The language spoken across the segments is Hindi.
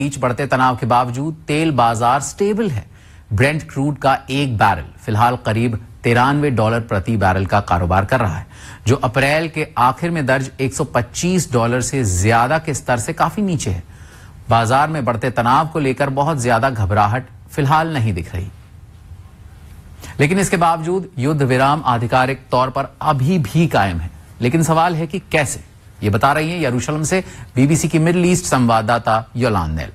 बीच बढ़ते तनाव के बावजूद तेल बाजार स्टेबल है। ब्रेंट क्रूड का एक बैरल फिलहाल करीब $93 प्रति बैरल का कारोबार कर रहा है, जो अप्रैल के आखिर में दर्ज $125 से ज्यादा के स्तर से काफी नीचे है। बाजार में बढ़ते तनाव को लेकर बहुत ज्यादा घबराहट फिलहाल नहीं दिख रही, लेकिन इसके बावजूद युद्ध विराम आधिकारिक तौर पर अभी भी कायम है। लेकिन सवाल है कि कैसे, ये बता रही हैं यरूशलेम से बीबीसी की मिडिल ईस्ट संवाददाता योलान नेल।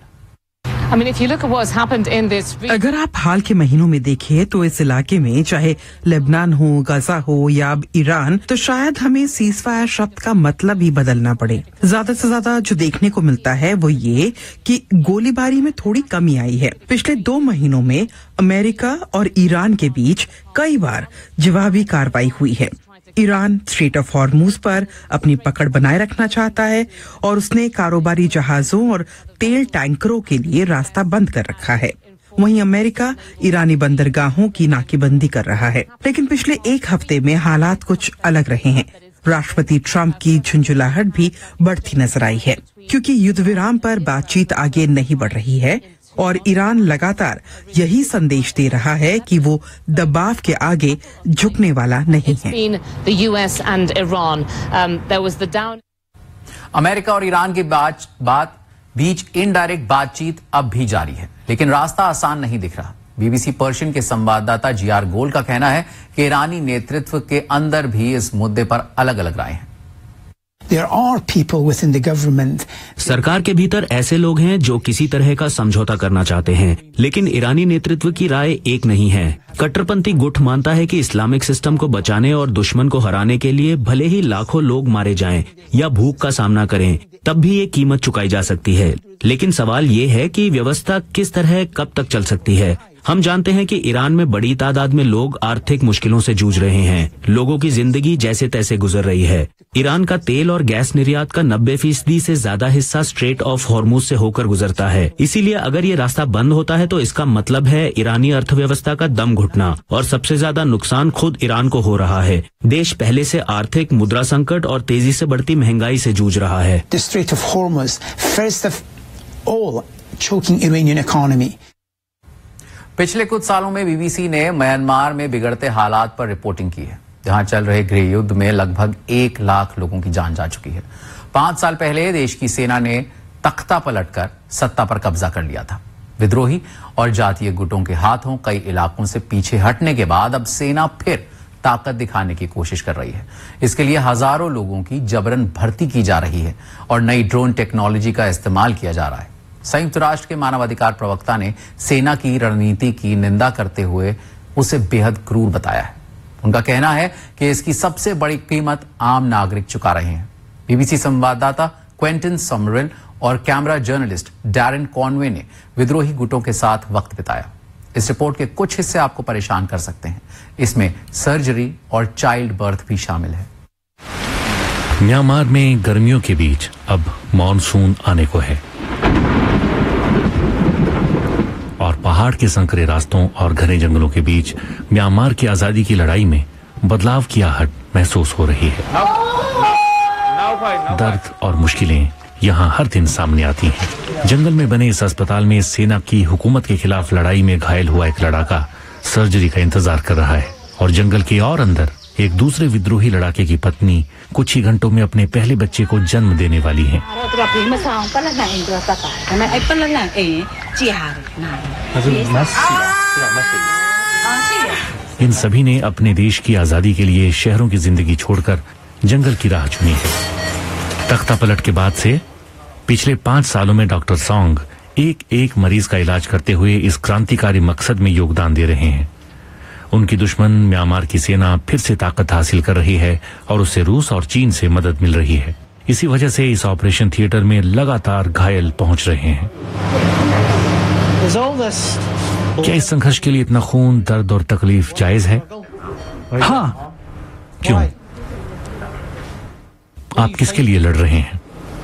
अगर आप हाल के महीनों में देखें तो इस इलाके में चाहे लेबनान हो, गाजा हो या अब ईरान, तो शायद हमें सीजफायर शब्द का मतलब ही बदलना पड़े। ज्यादा से ज्यादा जो देखने को मिलता है वो ये कि गोलीबारी में थोड़ी कमी आई है। पिछले 2 महीनों में अमेरिका और ईरान के बीच कई बार जवाबी कार्रवाई हुई है। ईरान स्ट्रेट ऑफ हॉर्मुज पर अपनी पकड़ बनाए रखना चाहता है और उसने कारोबारी जहाजों और तेल टैंकरों के लिए रास्ता बंद कर रखा है। वहीं अमेरिका ईरानी बंदरगाहों की नाकेबंदी कर रहा है। लेकिन पिछले 1 हफ्ते में हालात कुछ अलग रहे हैं। राष्ट्रपति ट्रंप की झुंझुलाहट भी बढ़ती नजर आई है, क्योंकि युद्ध विराम पर बातचीत आगे नहीं बढ़ रही है और ईरान लगातार यही संदेश दे रहा है कि वो दबाव के आगे झुकने वाला नहीं है। अमेरिका और ईरान के बीच इनडायरेक्ट बातचीत अब भी जारी है, लेकिन रास्ता आसान नहीं दिख रहा। बीबीसी पर्शियन के संवाददाता GR गोल का कहना है कि ईरानी नेतृत्व के अंदर भी इस मुद्दे पर अलग अलग राय हैं। सरकार के भीतर ऐसे लोग हैं जो किसी तरह का समझौता करना चाहते हैं, लेकिन ईरानी नेतृत्व की राय एक नहीं है। कट्टरपंथी गुट मानता है कि इस्लामिक सिस्टम को बचाने और दुश्मन को हराने के लिए भले ही लाखों लोग मारे जाएं या भूख का सामना करें, तब भी ये कीमत चुकाई जा सकती है। लेकिन सवाल ये है कि व्यवस्था किस तरह कब तक चल सकती है। हम जानते हैं कि ईरान में बड़ी तादाद में लोग आर्थिक मुश्किलों से जूझ रहे हैं। लोगों की जिंदगी जैसे तैसे गुजर रही है। ईरान का तेल और गैस निर्यात का 90% से ज्यादा हिस्सा स्ट्रेट ऑफ हॉर्मुज से होकर गुजरता है। इसीलिए अगर ये रास्ता बंद होता है तो इसका मतलब है ईरानी अर्थव्यवस्था का दम घुटना, और सबसे ज्यादा नुकसान खुद ईरान को हो रहा है। देश पहले से आर्थिक मुद्रा संकट और तेजी से बढ़ती महंगाई से जूझ रहा है। पिछले कुछ सालों में बीबीसी ने म्यांमार में बिगड़ते हालात पर रिपोर्टिंग की है, जहां चल रहे गृह युद्ध में लगभग 1 लाख लोगों की जान जा चुकी है। 5 साल पहले देश की सेना ने तख्ता पलटकर सत्ता पर कब्जा कर लिया था। विद्रोही और जातीय गुटों के हाथों कई इलाकों से पीछे हटने के बाद अब सेना फिर ताकत दिखाने की कोशिश कर रही है। इसके लिए हजारों लोगों की जबरन भर्ती की जा रही है और नई ड्रोन टेक्नोलॉजी का इस्तेमाल किया जा रहा है। संयुक्त राष्ट्र के मानवाधिकार प्रवक्ता ने सेना की रणनीति की निंदा करते हुए उसे बेहद क्रूर बताया है। उनका कहना है कि इसकी सबसे बड़ी कीमत आम नागरिक चुका रहे हैं। बीबीसी संवाददाता क्वेंटिन समरेल और कैमरा जर्नलिस्ट डैरेन कॉनवे ने विद्रोही गुटों के साथ वक्त बिताया। इस रिपोर्ट के कुछ हिस्से आपको परेशान कर सकते हैं। इसमें सर्जरी और चाइल्ड बर्थ भी शामिल है। म्यांमार में गर्मियों के बीच अब मॉनसून आने को है और पहाड़ के संकरे रास्तों और घने जंगलों के बीच म्यांमार की आजादी की लड़ाई में बदलाव की आहट महसूस हो रही है। दर्द और मुश्किलें यहाँ हर दिन सामने आती हैं। जंगल में बने इस अस्पताल में सेना की हुकूमत के खिलाफ लड़ाई में घायल हुआ एक लड़ाका सर्जरी का इंतजार कर रहा है, और जंगल के और अंदर एक दूसरे विद्रोही लड़ाके की पत्नी कुछ ही घंटों में अपने पहले बच्चे को जन्म देने वाली है। इन सभी ने अपने देश की आजादी के लिए शहरों की जिंदगी छोड़कर जंगल की राह चुनी है। तख्ता पलट के बाद से पिछले 5 सालों में डॉक्टर सॉन्ग एक मरीज का इलाज करते हुए इस क्रांतिकारी मकसद में योगदान दे रहे हैं। उनकी दुश्मन म्यांमार की सेना फिर से ताकत हासिल कर रही है और उससे रूस और चीन से मदद मिल रही है। इसी वजह से इस ऑपरेशन थिएटर में लगातार घायल पहुंच रहे हैं। क्या इस संघर्ष के लिए इतना खून, दर्द और तकलीफ जायज है? हाँ। क्यों? आप किसके लिए लड़ रहे हैं?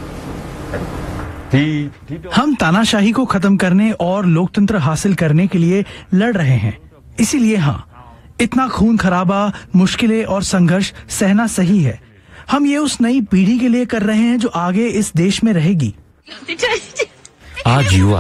हम तानाशाही को खत्म करने और लोकतंत्र हासिल करने के लिए लड़ रहे हैं। इसीलिए हाँ, इतना खून खराबा, मुश्किलें और संघर्ष सहना सही है। हम ये उस नई पीढ़ी के लिए कर रहे हैं जो आगे इस देश में रहेगी। आज युवा